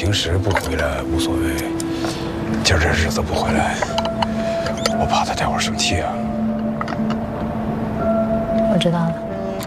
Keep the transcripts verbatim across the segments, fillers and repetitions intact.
平时不回来无所谓，今儿这日子不回来，我怕他待会儿生气啊。 我知道了。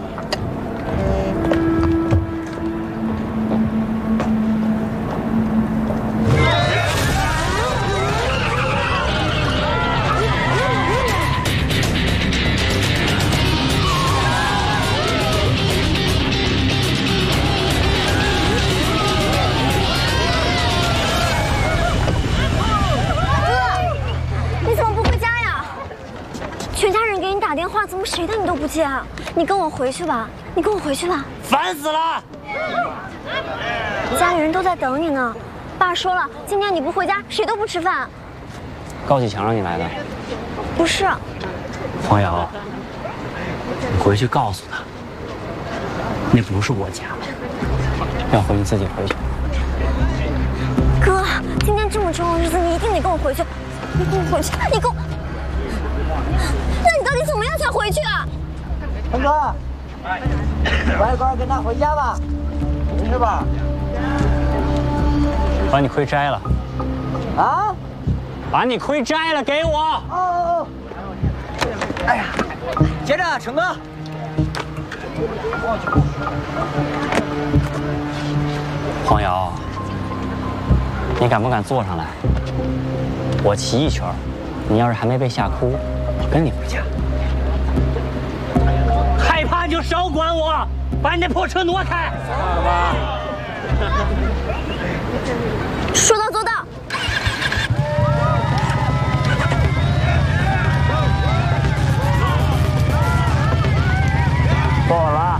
打电话怎么谁的你都不接啊？你跟我回去吧，你跟我回去吧。 烦死了！ 家里人都在等你呢。爸说了，今天你不回家，谁都不吃饭。 高启强让你来的？ 不是。 黄瑶，你回去告诉他，那不是我家，要回你自己回去。 哥，今天这么重要的日子，你一定得跟我回去。你跟我回去，你跟我。 那你到底怎么样才回去啊？ 陈哥，乖乖跟他回家吧，没事吧？ 把你盔摘了。 啊？ 把你盔摘了，给我。 哦哦哦。哎呀，接着，陈哥。 黄瑶，你敢不敢坐上来？我骑一圈，你要是还没被吓哭。 我跟你回家，害怕就少管我，把你那破车挪开。算了吧。 说到做到。 够了。